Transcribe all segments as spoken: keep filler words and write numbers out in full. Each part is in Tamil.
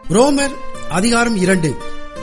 ரோமர் அதிகாரம் இரண்டு.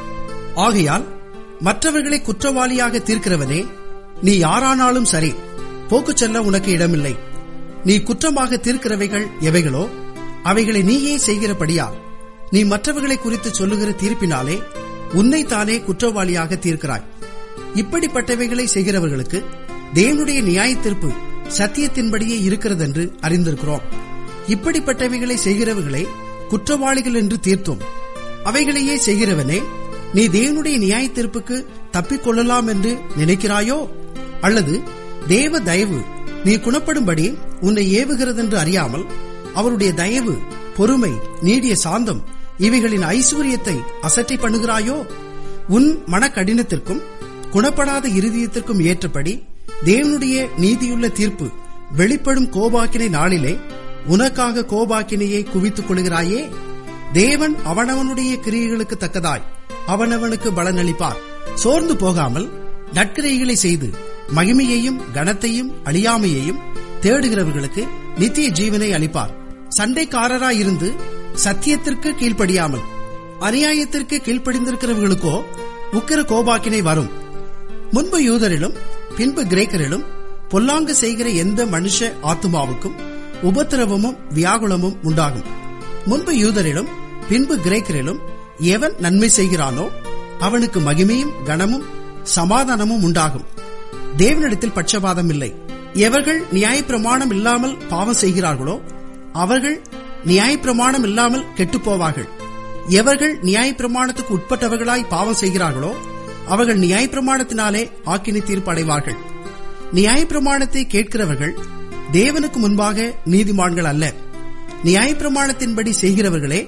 ஆகையால் மற்றவர்களை குற்றவாளியாக தீர்க்கிறவனே, நீ யாரானாலும் சரி, போக்கு செல்ல உனக்கு இடமில்லை. நீ குற்றமாக தீர்க்கிறவைகள் எவைகளோ அவைகளை நீயே செய்கிறபடியால் நீ மற்றவர்களை குறித்து சொல்லுகிற தீர்ப்பினாலே உன்னைத்தானே குற்றவாளியாக தீர்க்கிறாய். இப்படிப்பட்டவைகளை செய்கிறவர்களுக்கு தேவனுடைய நியாய தீர்ப்பு சத்தியத்தின்படியே இருக்கிறதென்று அறிந்திருக்கிறோம். இப்படிப்பட்டவைகளை செய்கிறவர்களே குற்றவாளிகள் என்று தீர்த்தோம். அவைகளையே செய்கிறவனே, நீ தேவனுடைய நியாய தீர்ப்புக்கு தப்பிக்கொள்ளலாம் என்று நினைக்கிறாயோ? அல்லது தேவ தயவு நீ குணப்படும்படி உன்னை ஏவுகிறதென்று அறியாமல் அவருடைய தயவு, பொறுமை, நீடிய சாந்தம் இவைகளின் ஐஸ்வர்யத்தை அசட்டை பண்ணுகிறாயோ? உன் மனக்கடினத்திற்கும் குணப்படாத இருதயத்திற்கும் ஏற்றபடி தேவனுடைய நீதியுள்ள தீர்ப்பு வெளிப்படும் கோபாக்கினை நாளிலே உனக்காக கோபாக்கினையை குவித்துக் கொள்கிறாயே. தேவன் அவனவனுடைய கிரியைகளுக்கு தக்கதாய் அவனவனுக்கு பலனளிப்பார். சோர்ந்து போகாமல் நற்கிரியைகளை செய்து மகிமையையும் கனத்தையும் அழியாமையையும் தேடுகிறவர்களுக்கு நித்திய ஜீவனை அளிப்பார். சண்டைக்காரராயிருந்து சத்தியத்திற்கு கீழ்ப்படியாமல் அநியாயத்திற்கு கீழ்ப்படிந்திருக்கிறவர்களுக்கோ உக்கிர கோபாக்கினை வரும். முன்பு யூதரிலும் பின்பு கிரேக்கரிலும் பொல்லாங்கு செய்கிற எந்த மனுஷ ஆத்துமாவுக்கும் உபத்திரவமும் வியாகுலமும் உண்டாகும். முன்பு யூதரிலும் பின்பு கிரேக்கரிலும் எவன் நன்மை செய்கிறானோ அவனுக்கு மகிமையும் கனமும் சமாதானமும் உண்டாகும். தேவனிடத்தில் பட்சபாதம் இல்லை. எவர்கள் நியாயப்பிரமாணம் இல்லாமல் பாவம் செய்கிறார்களோ அவர்கள் நியாயப்பிரமாணம் இல்லாமல் கெட்டுப்போவார்கள். எவர்கள் நியாயப்பிரமாணத்துக்கு உட்பட்டவர்களாய் பாவம் செய்கிறார்களோ அவர்கள் நியாயப்பிரமாணத்தினாலே ஆக்கினை தீர்ப்பு அடைவார்கள். நியாயப்பிரமாணத்தை கேட்கிறவர்கள் தேவனுக்கு முன்பாக நீதிமான்கள் அல்ல, நியாயப்பிரமாணத்தின்படி செய்கிறவர்களே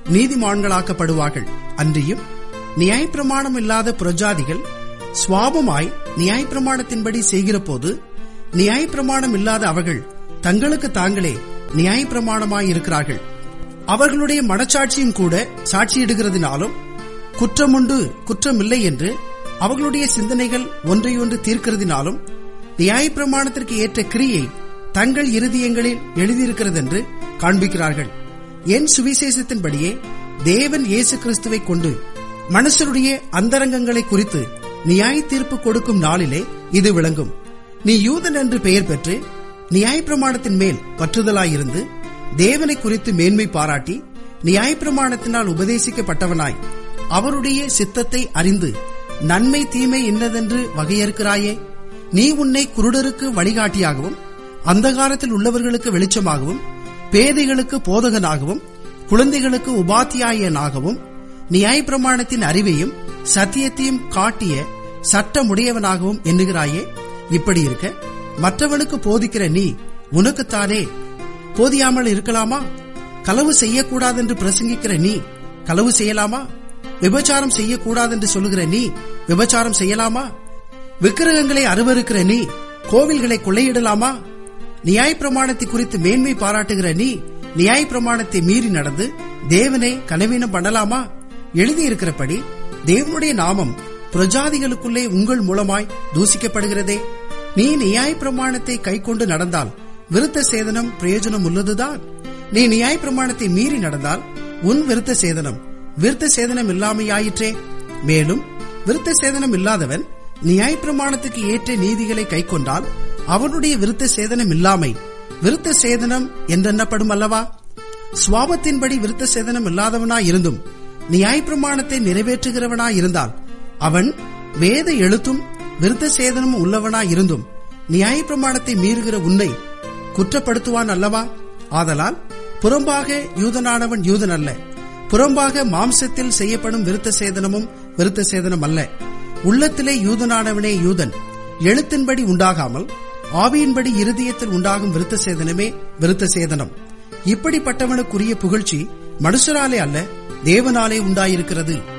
நீதிமான்களாக்கப்படுவார்கள். அன்றியும் நியாயப்பிரமாணம் இல்லாத புறஜாதிகள் சுவாபமாய் நியாயப்பிரமாணத்தின்படி செய்கிற போது நியாயப்பிரமாணம் இல்லாத அவர்கள் தங்களுக்கு தாங்களே நியாயப்பிரமாணமாயிருக்கிறார்கள். அவர்களுடைய மனச்சாட்சியும் கூட சாட்சியிடுகிறதினாலும் குற்றமுண்டு குற்றமில்லை என்று அவர்களுடைய சிந்தனைகள் ஒன்றையொன்று தீர்க்கிறதினாலும் நியாயப்பிரமாணத்திற்கு ஏற்ற கிரியை தங்கள் இருதயங்களில் எழுதியிருக்கிறதென்று காண்பிக்கிறார்கள். என் சுவிசேஷத்தின்படியே தேவன் இயேசு கிறிஸ்துவை கொண்டு மனுஷருடைய அந்தரங்கங்களை குறித்து நியாய தீர்ப்பு கொடுக்கும் நாளிலே இது விளங்கும். நீ யூதன் என்று பெயர் பெற்று நியாயப்பிரமாணத்தின் மேல் பற்றுதலாயிருந்து தேவனை குறித்து மேன்மை பாராட்டி நியாயப்பிரமாணத்தினால் உபதேசிக்கப்பட்டவனாய் அவருடைய சித்தத்தை அறிந்து நன்மை தீமை இன்னதென்று வகையறுக்கிறாயே. நீ உன்னை குருடருக்கு வழிகாட்டியாகவும் அந்தகாரத்தில் உள்ளவர்களுக்கு வெளிச்சமாகவும் பேதைகளுக்கு போதகனாகவும் குழந்தைகளுக்கு உபாத்தியாயனாகவும் நியாயப்பிரமாணத்தின் அறிவையும் சத்தியத்தையும் காட்டிய சட்டமுடையவனாகவும் எண்ணுகிறாயே. இப்படி இருக்க மற்றவனுக்கு போதிக்கிற நீ உனக்குத்தானே போதியாமல் இருக்கலாமா? களவு செய்யக்கூடாதென்று பிரசங்கிக்கிற நீ களவு செய்யலாமா? விபச்சாரம் செய்யக்கூடாதென்று சொல்லுகிற நீ விபச்சாரம் செய்யலாமா? விக்கிரகங்களை அருவருக்கிற நீ கோவில்களை கொள்ளையிடலாமா? நியாயப்பிரமாணத்தை குறித்து மேன்மை பாராட்டுகிற நீ நியாயப்பிரமாணத்தை மீறி நடந்து தேவனை கனவீனம் பண்ணலாமா? எழுதியிருக்கிறபடி தேவனுடைய நாமம் பிரஜாதிகளுக்குள்ளே உங்கள் மூலமாய் தூசிக்கப்படுகிறதே. நீ நியாயப்பிரமாணத்தை கைக்கொண்டு நடந்தால் விருத்த சேதனம் பிரயோஜனம் உள்ளதுதான். நீ நியாயப்பிரமாணத்தை மீறி நடந்தால் உன் விருத்த சேதனம் விருத்த சேதனம் இல்லாமையாயிற்றே. மேலும் விருத்த சேதனம் இல்லாதவன் நியாயப்பிரமாணத்துக்கு ஏற்ற நீதிகளை கைக்கொண்டால் அவனுடைய விருத்த சேதனம் இல்லாமை விருத்த சேதனம் என்றெண்ணப்படும் அல்லவா? சுவாபத்தின்படி விருத்த சேதனம் இல்லாதவனாயிருந்தும் நியாயப்பிரமாணத்தை நிறைவேற்றுகிறவனாயிருந்தால் அவன் வேத எழுத்தும் விருத்த சேதனமும் உள்ளவனாயிருந்தும் நியாயப்பிரமாணத்தை மீறுகிற உன்னை குற்றப்படுத்துவான் அல்லவா? ஆதலால் புறம்பாக யூதனானவன் யூதன் அல்ல, புறம்பாக மாம்சத்தில் செய்யப்படும் விருத்த சேதனமும் விருத்த சேதனம் அல்ல. உள்ளத்திலே யூதனானவனே யூதன், எழுத்தின்படி உண்டாகாமல் ஆவியின்படி இருதயத்தில் உண்டாகும் விருத்த சேதனமே விருத்த சேதனம். இப்படிப்பட்டவனுக்குரிய புகழ்ச்சி மனுஷராலே அல்ல தேவனாலே உண்டாயிருக்கிறது.